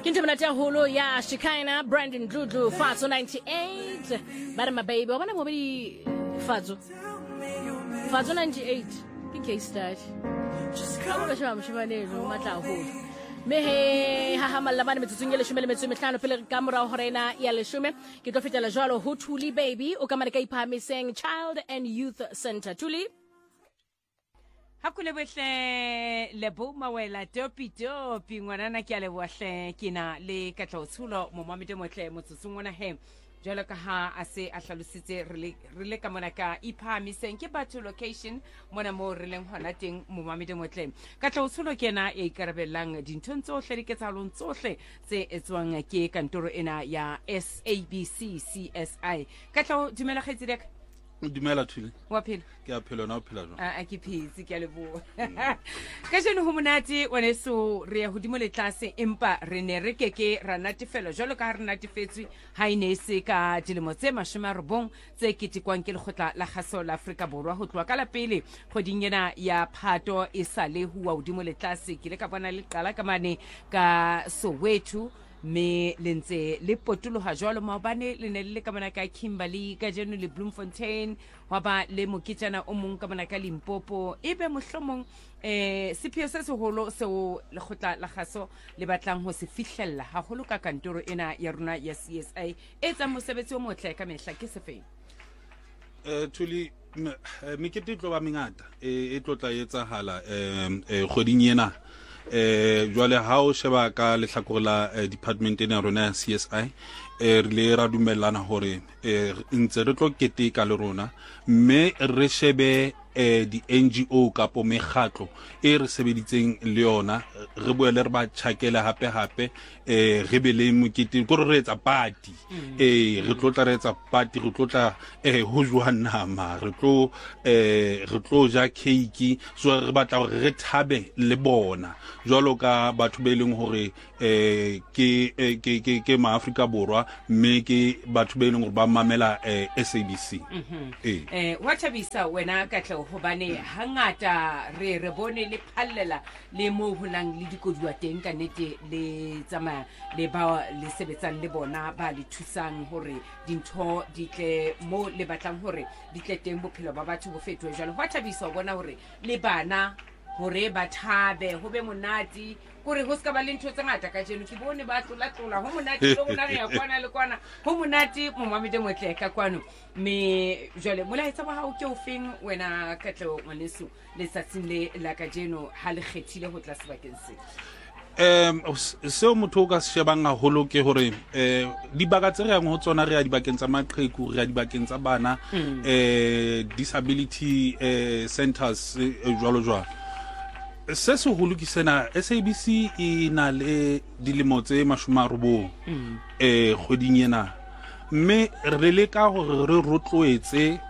Into mnatia hulu ya Shikaina, Brandon Dudu, Fazo 98. Bada my baby, wana mwabidi Fazo 98. Kike start. Kama shwa mshimanelo matla hulu. Mehe hahama lamani metutungele shumele metumetlano pele kamera horena ya leshume kitofita la jalo hutuli baby ukamarika ipami saying Child and Youth Center Tuli. Hakule wehle lebo mawela topi ngwanana ke le bohle kina le katlautsulo mo mamite motle motsutsungwana he jalo ka ha ase a hlalositse re ka mona ka iphamiseng ke batho location mona mo re leng hona teng mo mamite motle katlautsulo kena e ikarabellang dinthong tsohle di ketsalong tsohle tse etswang ke kantoro ena ya SABC CSI katla dumela khaitsile Dumela Thuli. Wa phela. Ke a phela na o phela jwang? A ke phetse ke a lebo. Ka jeno ho monate wa neso re ya hodimo le tlase empa re ne re keke ra natefela jwalo ka re natefetswe ha ine se ka dilemo tse 90 tse ketikwang ke lekgotla la kgaso la Afrika Borwa ho tloa ka la pele kgoding ena ya Phato e sale huwa hodimo le tlase ke le ka bona le qala ka mane ka Soweto me lentse le potolo ha jwalo maobane le ne le ka mona ka Kimberley ka jeno le Bloemfontein wa ba le mokitjana o mong ka mona ka Limpopo ebe mohlomong sepheo se seholo seo lekgotla la kgaso le batlang ho se fihlella haholo ka kantoro ena ya rona ya CSI etsa mosebetsi o motle ka mehla ke sefeng Thuli mekete tlo ba mengata e tlotla etsahala kgoding ena jwale ha o sheba ka lehlakore la department ena rona ya CSI re le ra dumellana hore ntse re tlo keteka le rona mme re shebe di NGO kapo mekgatlo e re sebeditseng le yona re boele re ba tshakela hape re be le mokete go re etsa party re tlotla re etsa party re tlotla ho jwa nama re tlo ja cake so re batla hore re thabe le bona jwalo ka batho be leng hore ke ma Afrika Borwa mme ke batho be leng hore ba mamela SABC wa thabisa wena ka tlo hobane hangata re bone le phallela le mo holang le dikoduwa teng ka nete le tsama le ba le sebetsang le bona ba le thusang hore dintho di tle mo le batlang hore di tle teng bophelo ba batho bo fetwe jalo wa thabisa bona hore le bana hore ba thabe ho be monati gore ho ska ba le ntho tse ngata ka jeno ke bone ba tlola ho monati lo bona ya kwana le kwana ho monati mo mamete motle ka kwano me jole mola etsa ba ha o ke o feng wena ka tlo ngwaneso le tsatsing le la ka jeno ha le khethile ho tla sebakeng se seo motho ka se shebang haholo ke hore dibaka tse re yang ho tsona re ya dibakeng tsa maqheku re ya dibakeng tsa bana disability centers jwalo se se holo ke sena SABC e na le dilemo tse 90 kgoding ena mme re le ka hore re rotloetse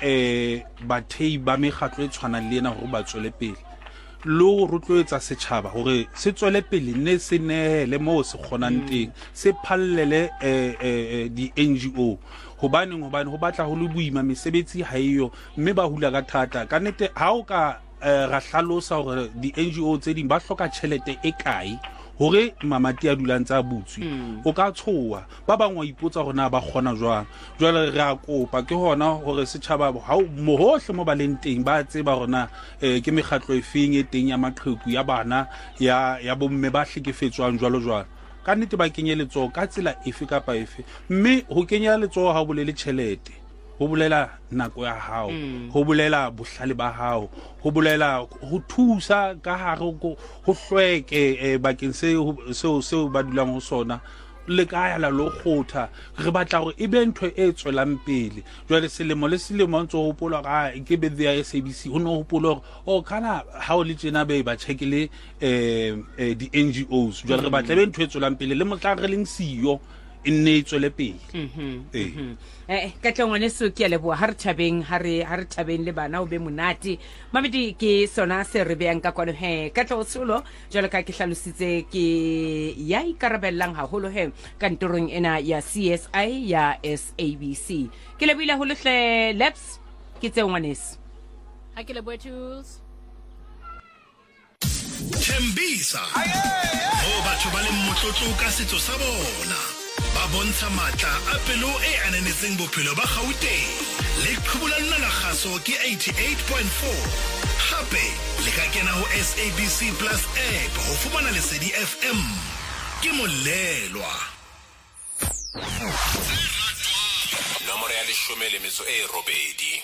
bathei ba mekgatlo e tshwanang le ena hore ba tswele pele lo rotloetsa setjhaba hore se tswele pele ne se nehele mo se kgonang teng se phallele di NGO hobane ho batla ho le boima mesebetsi ha iyo mme ba hula ka thata ka nete ha o ka ra hlalosa hore di NGO tse ding ba hloka tjhelete e kae hore mamati a dulang tsa butswi o ka tshoa ba bangwa ipotsa hore na ba khona jwang jwale re a kopa ke hona hore setjhaba ha mohohle mo baleng teng ba tseba hona ke mekgatlo e feng e teng ya maqheku ya bana ya bomme ba hlekefetswang jwalo ka nnete ba kenyeletso ka tsela efe kapa efe mme ho kenya letso ha bolele tjhelete ho bolela nako ya hao ho bolela bohlale ba hao ho bolela ho thusa ka hare ho hlweke bakeng seo ba dulang ho sona le ka ya lo khotha re batla hore e be ntho e tswelang pele jwale selemo le selemo ntse ho pola ga ke be ya SABC ho no ho pola o kana ha o le tsena be ba checkele di NGOs jwale re batla be ntho e tswelang pele le motla re leng siyo inne tswele pele ka tlongwane so ke lebo ha re thabeng le bana o be monate mamedi ke sona se re beang ka kwano ka tlotsolo jalo ka ke hlalositse ke ya ikarabellang haholo kantorong ena ya CSI ya SABC ke lebile ho lehle labs ke tse ngwaneso ha ke lebo tools Tembisa. batho ba le motlotlo ka setso sa bona, ba bontsha matla a pelo e ananetseng bophelo ba Gauteng. Le qhubula lona la kgaso ke 88.4. Hape le ka kena ho SABC Plus app ho fumana Lesedi FM. Ke molelwa. Nomoro ya 10 le metso e robedi.